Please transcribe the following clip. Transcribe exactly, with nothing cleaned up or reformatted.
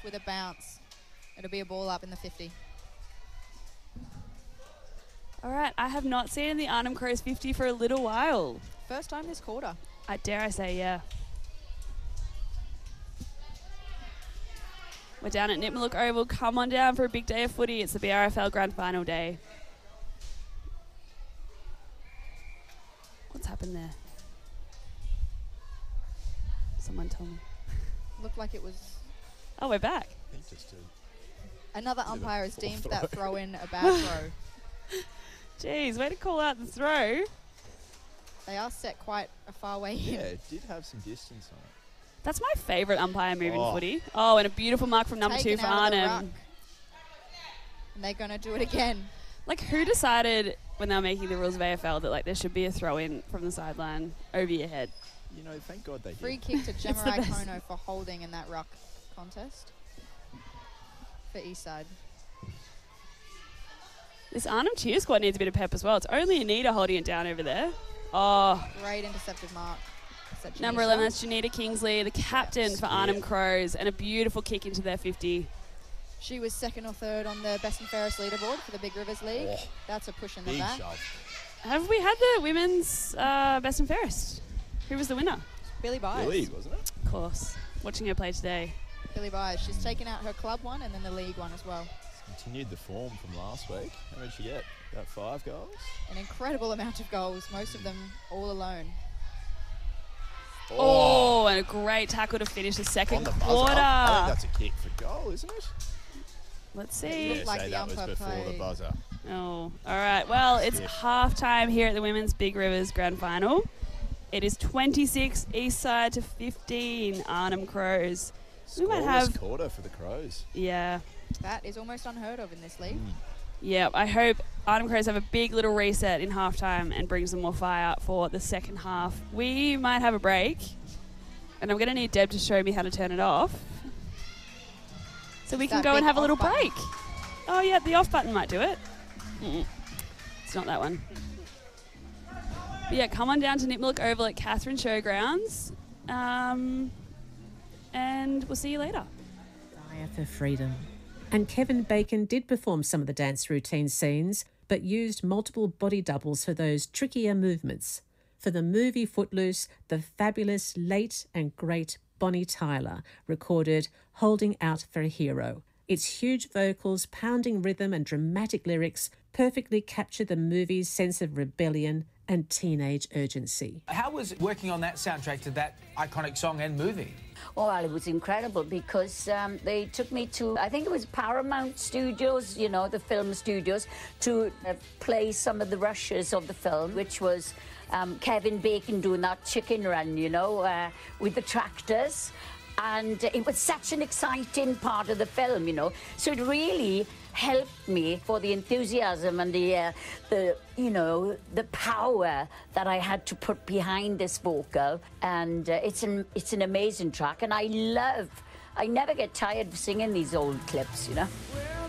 with a bounce. It'll be a ball up in the fifty. All right, I have not seen the Arnhem Crows fifty for a little while. First time this quarter. I dare I say, yeah. We're down at Nipmuc Oval. Come on down for a big day of footy. It's the B R F L Grand Final day. What's happened there? Someone tell me. Looked like it was... Oh, we're back. I think just a Another umpire has deemed that throw in a bad throw. Jeez, way to call out the throw. They are set quite a far way in. Yeah, it did have some distance on it. That's my favourite umpire move in Oh. footy. Oh, and a beautiful mark from number Taken two for out of the ruck. Arnhem. And they're going to do it again. Like, who decided when they were making the rules of A F L that, like, there should be a throw-in from the sideline over your head? You know, thank God they Free did. kick to It's the Jemarai best. Kono for holding in that ruck contest for Eastside. This Arnhem cheer squad needs a bit of pep as well. It's only Anita holding it down over there. Oh, Great intercepted mark. Is that number Janisha? eleven, that's Janita Kingsley, the captain for Yeah. Arnhem Crows, and a beautiful kick into their fifty. She was second or third on the best and fairest leaderboard for the Big Rivers League. Oh, That's a push in the big back. shove. Have we had the women's uh, best and fairest? Who was the winner? Billy Byers. The league, wasn't it? Of course. Watching her play today. Billy Byers. She's taken out her club one and then the league one as well. Continued the form from last week. How did she get? About five goals? An incredible amount of goals, most of them all alone. Oh, and a great tackle to finish the second On the buzzer. quarter. I think that's a kick for goal, isn't it? Let's It see. looked like say the that was umpire before the played. buzzer. Oh, all right. Well, it's Stiff. half time here at the Women's Big Rivers Grand Final. It is twenty-six Eastside to fifteen Arnhem Crows. We might Scoreless have, quarter for the Crows. yeah, That is almost unheard of in this league. Mm. yeah. I hope Arnhem Crows have a big little reset in halftime and brings them more fire for the second half. We might have a break, and I'm going to need Deb to show me how to turn it off, so we can That go and big have a little off button. break. Oh yeah, the off button might do it. Mm-mm. It's not that one. But yeah, come on down to Nipmuc Oval at Catherine Showgrounds. Um, and we'll see you later. Fire for freedom. And Kevin Bacon did perform some of the dance routine scenes, but used multiple body doubles for those trickier movements. For the movie Footloose, the fabulous late and great Bonnie Tyler recorded Holding Out for a Hero. Its huge vocals, pounding rhythm and dramatic lyrics perfectly capture the movie's sense of rebellion and teenage urgency. How was working on that soundtrack to that iconic song and movie? Oh, well, it was incredible because um, they took me to, I think it was Paramount Studios, you know, the film studios, to uh, play some of the rushes of the film, which was um, Kevin Bacon doing that chicken run, you know, uh, with the tractors. And it was such an exciting part of the film, you know. So it really helped me for the enthusiasm and the, uh, the you know, the power that I had to put behind this vocal. And uh, it's an it's an amazing track, and I love. I never get tired of singing these old clips, you know.